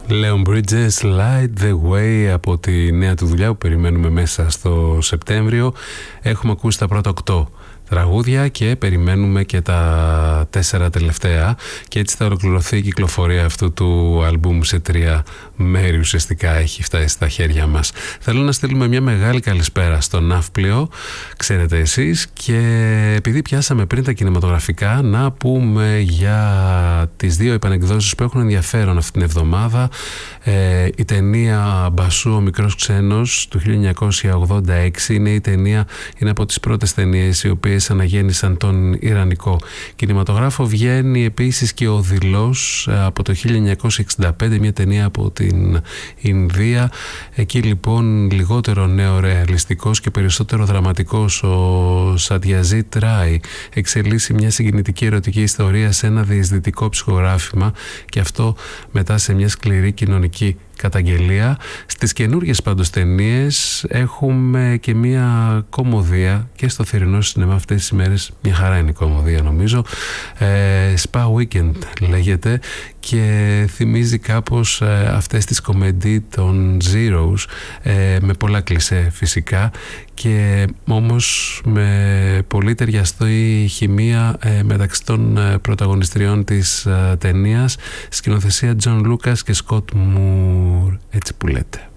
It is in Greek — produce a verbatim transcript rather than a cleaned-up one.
Leon Bridges, Light the Way, από τη νέα του δουλειά που περιμένουμε μέσα στο Σεπτέμβριο. Έχουμε ακούσει τα πρώτα οκτώ τραγούδια και περιμένουμε και τα τέσσερα τελευταία, και έτσι θα ολοκληρωθεί η κυκλοφορία αυτού του άλμπουμ σε τρία μέρη. Ουσιαστικά έχει φτάσει στα χέρια μας. Θέλω να στείλουμε μια μεγάλη καλησπέρα στο Ναύπλιο, ξέρετε εσείς, και επειδή πιάσαμε πριν τα κινηματογραφικά, να πούμε για τις δύο επανεκδόσεις που έχουν ενδιαφέρον αυτή την εβδομάδα. Ε, η ταινία Μπασού, ο μικρός ξένος, του χίλια εννιακόσια ογδόντα έξι, είναι η ταινία, είναι από τις πρώτες ταινίες οι οποίες αναγέννησαν τον Ιρανικό κινηματογράφο. Βγαίνει επίσης και ο Δειλός από το χίλια εννιακόσια εξήντα πέντε, μια ταινία από την Ινδία. Εκεί λοιπόν λιγότερο νεορεαλιστικός και περισσότερο δραματικός ο Σατιαζίτ Ράι εξελίσσει μια συγκινητική ερωτική ιστορία σε ένα διεισδυτικό ψυχογράφημα, και αυτό μετά σε μια σκληρή κοινωνική καταγγελία. Στις καινούργιες πάντως ταινίες έχουμε και μια κομμωδία, και στο θερινό σινεμά αυτές τις ημέρες μια χαρά είναι η κομμωδία, νομίζω. ε, Spa Weekend λέγεται και θυμίζει κάπως ε, αυτές τις κομμεντί των Zeros, ε, με πολλά κλισέ φυσικά, και όμως με πολύ ταιριαστή χημεία ε, μεταξύ των ε, πρωταγωνιστριών της ε, ταινίας, σκηνοθεσία John Lucas και Scott Moore, έτσι που λέτε.